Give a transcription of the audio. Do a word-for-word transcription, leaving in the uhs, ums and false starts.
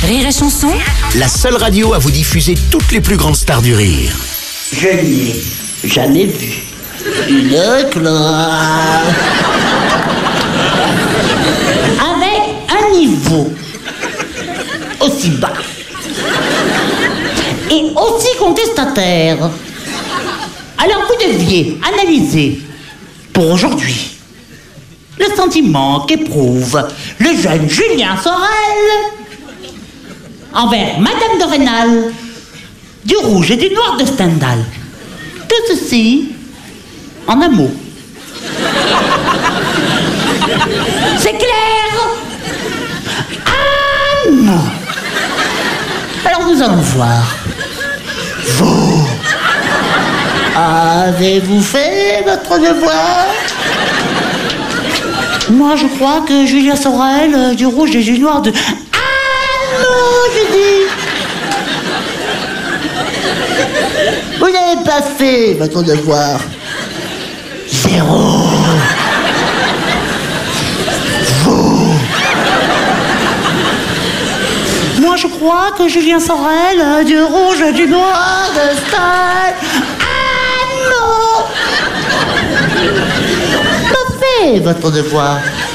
Rire et Chanson, la seule radio à vous diffuser toutes les plus grandes stars du rire. Je n'ai jamais vu une classe avec un niveau aussi bas et aussi contestataire. Alors vous deviez analyser pour aujourd'hui le sentiment qu'éprouve le jeune Julien Sorel envers Madame de Rênal, du rouge et du noir de Stendhal. Tout ceci en un mot. C'est clair? Ah non. Alors nous allons voir. Vous, avez-vous fait votre devoir? Moi, je crois que Julien Sorel, euh, du rouge et du noir de... Ah non, je dis. Vous n'avez pas fait votre devoir. Zéro. Vous. Moi, je crois que Julien Sorel, euh, du rouge et du noir de Stendhal... Ah non. Pas fait votre devoir.